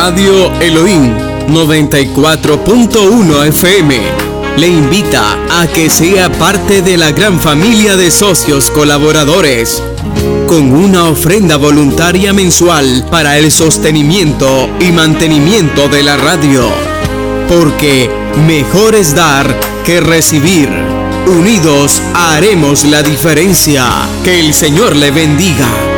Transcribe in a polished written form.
Radio Elohim 94.1 FM le invita a que sea parte de la gran familia de socios colaboradores con una ofrenda voluntaria mensual para el sostenimiento y mantenimiento de la radio. Porque mejor es dar que recibir. Unidos haremos la diferencia. Que el Señor le bendiga.